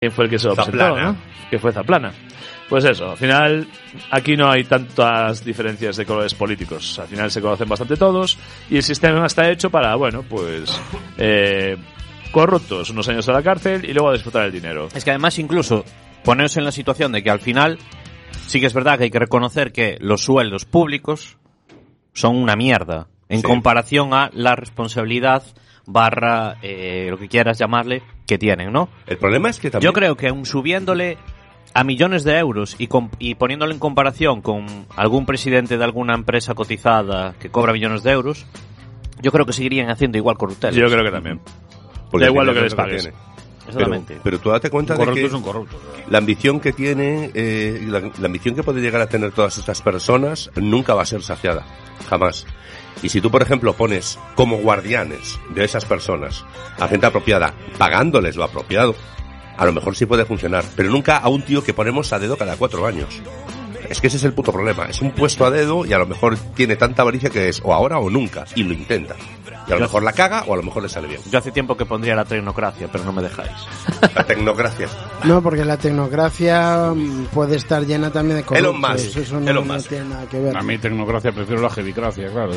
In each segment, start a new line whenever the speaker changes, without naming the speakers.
¿Quién fue el que se lo presentó,
Zaplana,
¿no? Que fue Zaplana. Pues eso, al final aquí no hay tantas diferencias de colores políticos. Al final se conocen bastante todos y el sistema está hecho para, bueno, pues corruptos, unos años a la cárcel y luego a disfrutar el dinero.
Es que además incluso ponerse en la situación de que al final sí que es verdad que hay que reconocer que los sueldos públicos son una mierda en comparación a la responsabilidad barra lo que quieras llamarle que tienen, ¿no?
El problema es que también...
Yo creo que aun subiéndole a millones de euros y poniéndolo en comparación con algún presidente de alguna empresa cotizada que cobra millones de euros, yo creo que seguirían haciendo igual corrupteles.
Yo creo que también.
Porque
da igual lo que
tiene
les pagues.
tiene.
Exactamente.
Pero tú date cuenta de que
es un corrupto.
la ambición que tiene, la ambición que puede llegar a tener todas estas personas nunca va a ser saciada, jamás. Y si tú, por ejemplo, pones como guardianes de esas personas a gente apropiada, pagándoles lo apropiado, a lo mejor sí puede funcionar, pero nunca a un tío que ponemos a dedo cada 4 años. Es que ese es el puto problema. Es un puesto a dedo y a lo mejor tiene tanta avaricia que es o ahora o nunca, y lo intenta. Y a lo mejor la caga o a lo mejor le sale bien.
Yo hace tiempo que pondría la tecnocracia, pero no me dejáis.
La tecnocracia.
No, porque la tecnocracia puede estar llena también de corruptos.
Elon Musk.
Eso no,
Elon
no
Musk.
tiene nada que ver.
A mí tecnocracia prefiero la jevicracia, claro.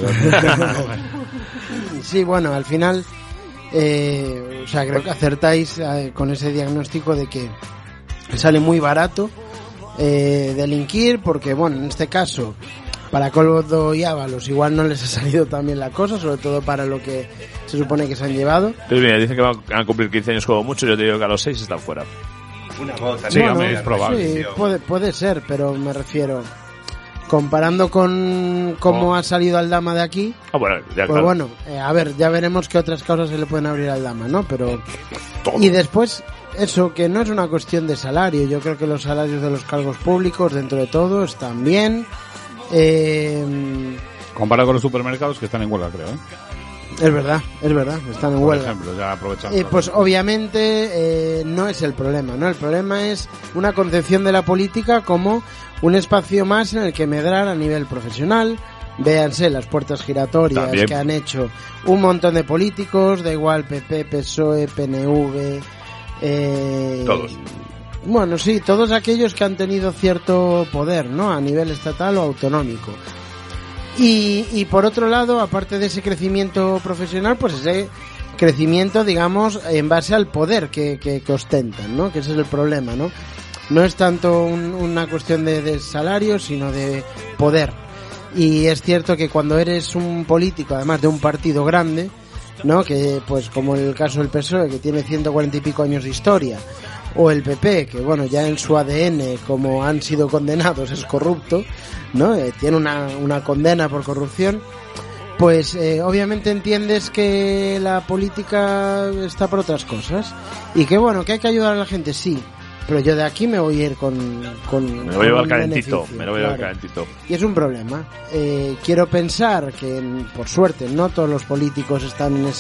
Sí, bueno, al final, o sea, creo que acertáis con ese diagnóstico de que sale muy barato delinquir, porque, bueno, en este caso, para Coldo y Ábalos igual no les ha salido tan bien la cosa, sobre todo para lo que se supone que se han llevado.
Pues mira, dicen que van a cumplir 15 años como mucho, yo te digo que a los 6 están fuera.
Una gota.
Sí,
Bueno,
es probable.
Sí, puede ser, pero me refiero, comparando con cómo ha salido Aldama de aquí,
Ah, bueno, ya
pues
claro.
bueno, a ver, ya veremos qué otras causas se le pueden abrir al Aldama, ¿no? Pero y después, eso, que no es una cuestión de salario. Yo creo que los salarios de los cargos públicos, dentro de todo, están bien.
Comparado con los supermercados que están en huelga, creo, ¿eh?
Es verdad, están en
Por
huelga.
ejemplo, ya aprovechando.
Pues obviamente no es el problema, ¿no? El problema es una concepción de la política como un espacio más en el que medrar a nivel profesional. Véanse las puertas giratorias
También.
que han hecho un montón de políticos, da igual PP, PSOE, PNV,
Todos.
bueno, sí, todos aquellos que han tenido cierto poder, ¿no? A nivel estatal o autonómico. Y por otro lado, aparte de ese crecimiento profesional, pues ese crecimiento, digamos, en base al poder que ostentan, ¿no? Que ese es el problema, ¿no? No es tanto una cuestión de salario, sino de poder. Y es cierto que cuando eres un político, además de un partido grande, ¿no? Que, pues, como en el caso del PSOE, que tiene 140 y pico años de historia, o el PP, que bueno, ya en su ADN, como han sido condenados, es corrupto, ¿no? Tiene una condena por corrupción, pues obviamente entiendes que la política está por otras cosas, y que bueno, que hay que ayudar a la gente, sí, pero yo de aquí me voy a ir con
Me lo voy a llevar
un
calentito,
beneficio,
me lo voy a llevar
claro.
calentito.
Y es un problema. Quiero pensar que, por suerte, no todos los políticos están en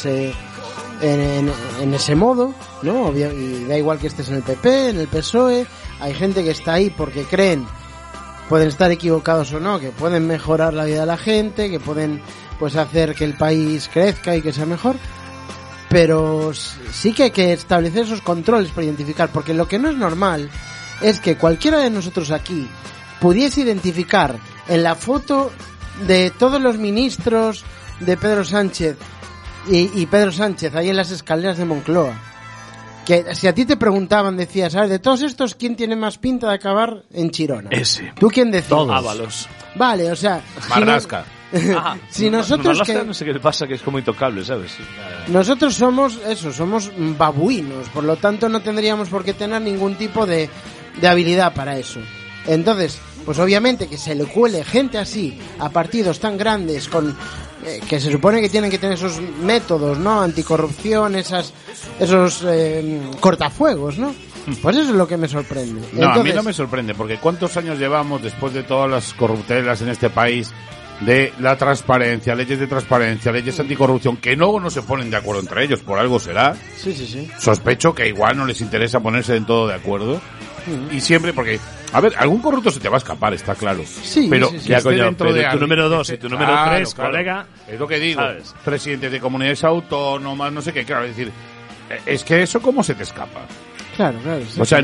ese modo, ¿no? Y da igual que estés en el PP, en el PSOE, hay gente que está ahí porque creen, pueden estar equivocados o no, que pueden mejorar la vida de la gente, que pueden, pues, hacer que el país crezca y que sea mejor. Pero sí que hay que establecer esos controles para identificar, porque lo que no es normal es que cualquiera de nosotros aquí pudiese identificar en la foto de todos los ministros de Pedro Sánchez y Pedro Sánchez ahí en las escaleras de Moncloa, que si a ti te preguntaban, decías, ¿sabes? De todos estos, ¿quién tiene más pinta de acabar en Chirona?
Ese.
¿Tú quién decías?
Ábalos.
Vale, o sea,
Marlaska.
si nosotros
Marlaska no sé qué le pasa, que es como intocable, ¿sabes?
Nosotros somos babuinos, por lo tanto no tendríamos por qué tener ningún tipo de habilidad para eso. Entonces, pues obviamente que se le cuele gente así a partidos tan grandes con que se supone que tienen que tener esos métodos, ¿no? Anticorrupción, esos cortafuegos, ¿no? Pues eso es lo que me sorprende.
No,
entonces,
a mí no me sorprende, porque ¿cuántos años llevamos después de todas las corruptelas en este país? De la transparencia, leyes de transparencia, leyes anticorrupción, que luego no se ponen de acuerdo entre ellos, por algo será.
Sí.
Sospecho que igual no les interesa ponerse en todo de acuerdo. Y siempre, porque, a ver, algún corrupto se te va a escapar, está claro.
Sí,
pero
sí, sí.
que
Ya,
esté
coño,
dentro
pero
de
tu
alguien,
número 2
que
y tu
esté-
número 3,
claro.
colega.
Es lo que digo.
¿Sabes?
Presidentes de comunidades autónomas, no sé qué, claro, es decir, es que eso cómo se te escapa.
Claro, claro. Sí.
O sea,